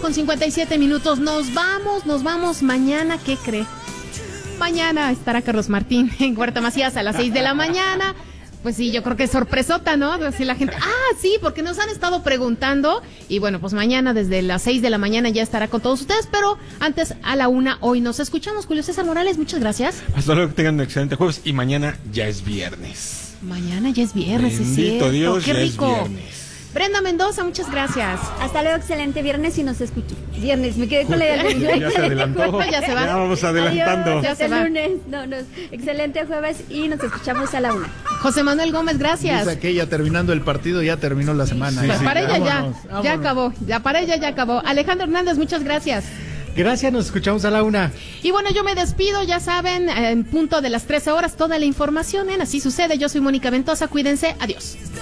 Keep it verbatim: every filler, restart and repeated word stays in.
con cincuenta y siete minutos. Nos vamos, nos vamos. Mañana, ¿qué cree? Mañana estará Carlos Martín en Huerta Macías a las seis de la mañana. Pues sí, yo creo que es sorpresota, ¿no? Decir la gente, ah, sí, porque nos han estado preguntando. Y bueno, pues mañana desde las seis de la mañana ya estará con todos ustedes. Pero antes, a la una, hoy nos escuchamos. Julio César Morales, muchas gracias. Hasta luego, que tengan un excelente jueves. Y mañana ya es viernes. Mañana ya es viernes, Bendito es cierto. Dios, qué ya rico. es viernes. Brenda Mendoza, muchas gracias. Hasta luego, excelente viernes y nos escucho. Viernes, me quedé con la idea. Ya se adelantó. Ya se va. Ya vamos adelantando. Adiós, Ya hasta se va. el lunes. No, no, excelente jueves y nos escuchamos a la una. José Manuel Gómez, gracias. Dice aquella, terminando el partido, ya terminó la semana. Sí, Pues sí, para ella ya, vámonos, ya vámonos. acabó. Ya para ella ya acabó. Alejandro Hernández, muchas gracias. Gracias, nos escuchamos a la una. Y bueno, yo me despido, ya saben, en punto de las trece horas, toda la información en Así Sucede. Yo soy Mónica Ventosa, cuídense, adiós.